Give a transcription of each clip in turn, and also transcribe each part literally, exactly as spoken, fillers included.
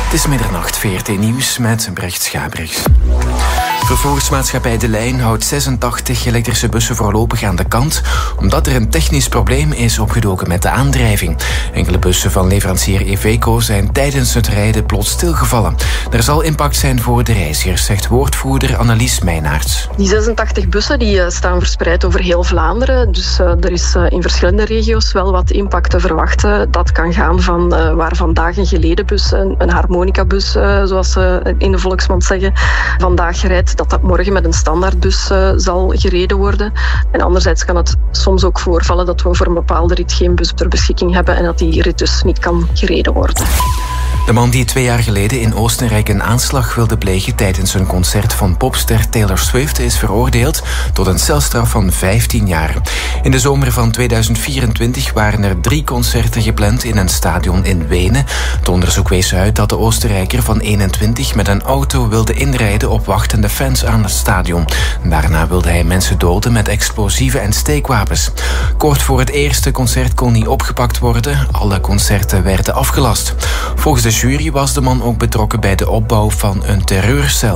Het is middernacht, V R T Nieuws met Brecht Schabriks. Vervoersmaatschappij De Lijn houdt zesentachtig elektrische bussen voorlopig aan de kant, omdat er een technisch probleem is opgedoken met de aandrijving. Enkele bussen van leverancier Iveco zijn tijdens het rijden plots stilgevallen. Er zal impact zijn voor de reizigers, zegt woordvoerder Annelies Meijnaerts. Die zesentachtig bussen die staan verspreid over heel Vlaanderen, dus uh, er is uh, in verschillende regio's wel wat impact te verwachten. Dat kan gaan van uh, waar vandaag een geledenbus, een, een harmonicabus, uh, zoals ze in de volksmond zeggen, vandaag rijdt, dat dat morgen met een standaardbus uh, zal gereden worden. En anderzijds kan het soms ook voorvallen dat we voor een bepaalde rit geen bus ter beschikking hebben en dat die rit dus niet kan gereden worden. De man die twee jaar geleden in Oostenrijk een aanslag wilde plegen tijdens een concert van popster Taylor Swift is veroordeeld tot een celstraf van vijftien jaar. In de zomer van tweeduizend vierentwintig waren er drie concerten gepland in een stadion in Wenen. Het onderzoek wees uit dat de Oostenrijker van eenentwintig met een auto wilde inrijden op wachtende fans aan het stadion. Daarna wilde hij mensen doden met explosieven en steekwapens. Kort voor het eerste concert kon hij opgepakt worden. Alle concerten werden afgelast. Volgens de jury was de man ook betrokken bij de opbouw van een terreurcel.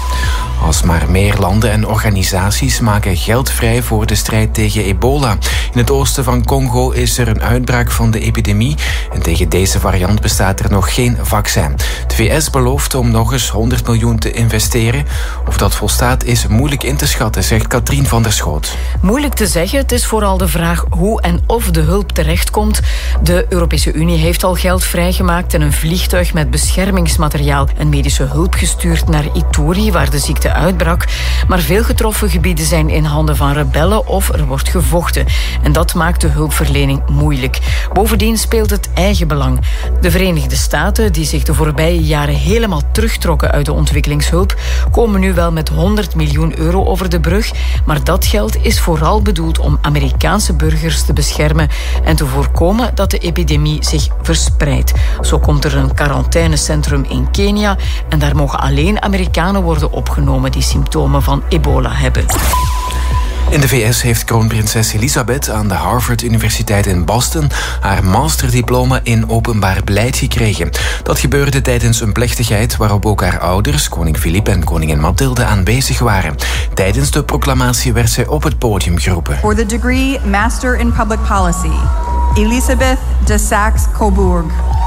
Als maar meer landen en organisaties maken geld vrij voor de strijd tegen ebola. In het oosten van Congo is er een uitbraak van de epidemie en tegen deze variant bestaat er nog geen vaccin. De V S belooft om nog eens honderd miljoen te investeren. Of dat volstaat is moeilijk in te schatten, zegt Katrien van der Schoot. Moeilijk te zeggen, het is vooral de vraag hoe en of de hulp terechtkomt. De Europese Unie heeft al geld vrijgemaakt en een vliegtuig met beschermingsmateriaal en medische hulp gestuurd naar Ituri, waar de ziekte uitbrak. Maar veel getroffen gebieden zijn in handen van rebellen of er wordt gevochten. En dat maakt de hulpverlening moeilijk. Bovendien speelt het eigen belang. De Verenigde Staten, die zich de voorbije jaren helemaal terugtrokken uit de ontwikkelingshulp, komen nu wel met honderd miljoen euro over de brug. Maar dat geld is vooral bedoeld om Amerikaanse burgers te beschermen en te voorkomen dat de epidemie zich verspreidt. Zo komt er een quarantainecentrum in Kenia en daar mogen alleen Amerikanen worden opgenomen die symptomen van ebola hebben. In de V S heeft kroonprinses Elizabeth aan de Harvard Universiteit in Boston haar masterdiploma in openbaar beleid gekregen. Dat gebeurde tijdens een plechtigheid waarop ook haar ouders, koning Filip en koningin Mathilde, aanwezig waren. Tijdens de proclamatie werd zij op het podium geroepen. For the degree Master in Public Policy, Elisabeth de Saxe-Coburg.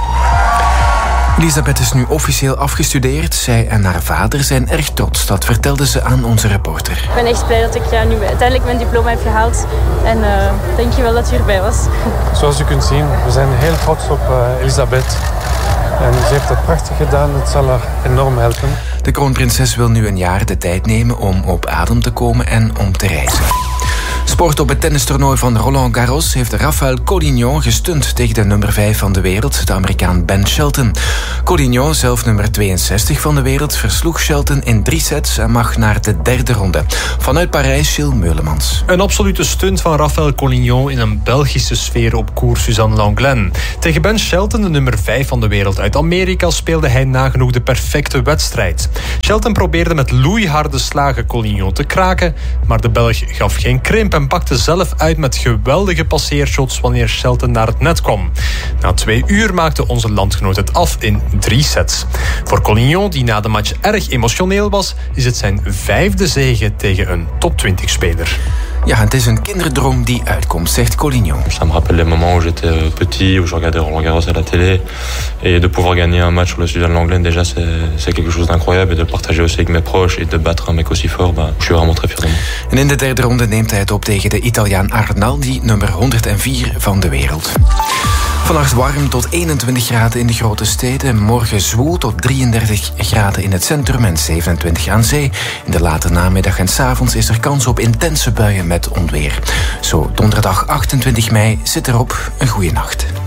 Elisabeth is nu officieel afgestudeerd. Zij en haar vader zijn erg trots. Dat vertelde ze aan onze reporter. Ik ben echt blij dat ik ja, nu uiteindelijk mijn diploma heb gehaald. En uh, dank je wel dat u erbij was. Zoals u kunt zien, we zijn heel trots op uh, Elisabeth. En ze heeft het prachtig gedaan. Het zal haar enorm helpen. De kroonprinses wil nu een jaar de tijd nemen om op adem te komen en om te reizen. Sport op het tennistoernooi van Roland Garros heeft Rafael Collignon gestund tegen de nummer vijf van de wereld, de Amerikaan Ben Shelton. Collignon, zelf nummer tweeënzestig van de wereld, versloeg Shelton in drie sets en mag naar de derde ronde. Vanuit Parijs, Gilles Meulemans. Een absolute stunt van Rafael Collignon in een Belgische sfeer op koers Suzanne Lenglen. Tegen Ben Shelton, de nummer vijf van de wereld uit Amerika, speelde hij nagenoeg de perfecte wedstrijd. Shelton probeerde met loeiharde slagen Collignon te kraken, maar de Belg gaf geen krimp en pakte zelf uit met geweldige passeershots wanneer Shelton naar het net kwam. Na twee uur maakte onze landgenoot het af in drie sets. Voor Collignon, die na de match erg emotioneel was, is het zijn vijfde zege tegen een top twintig speler. Ja, het is een kinderdroom die uitkomt, zegt Collignon. Ça me rappelle les moments où j'étais petit, où je regardais Roland Garros à la télé. Et de pouvoir gagner un match sur le Suzanne Lenglen, déjà, c'est, c'est quelque chose d'incroyable. Et de le partager aussi avec mes proches et de battre un mec aussi fort, bah, je suis vraiment très fier de moi. En in de derde ronde neemt hij het op tegen de Italiaan Arnaldi, nummer honderdvier van de wereld. Vannacht warm tot eenentwintig graden in de grote steden. Morgen zwoel tot drieëndertig graden in het centrum en zevenentwintig aan zee. In de late namiddag en 's avonds is er kans op intense buien met onweer. Zo donderdag achtentwintig mei zit erop. Een goede nacht.